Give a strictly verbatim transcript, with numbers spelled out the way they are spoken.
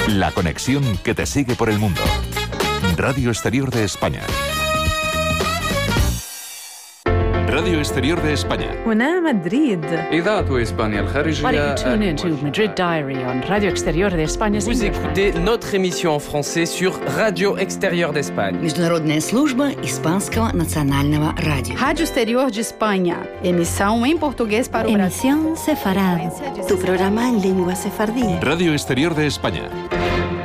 La conexión que te sigue por el mundo. Radio Exterior de España. Radio Exterior de España. هنا مدريد. إذاعة إسبانيا الخارجية. Tune in to Madrid Diary on Radio Exterior de España. Vous écoutez notre émission en français sur Radio Exterior d'Espagne. Международная служба Испанского национального радио. Rádio Exterior de Espanha. Emissão em português para o Brasil. Emisión sefarad. Tu programa en lengua sefardí. Radio Exterior de España.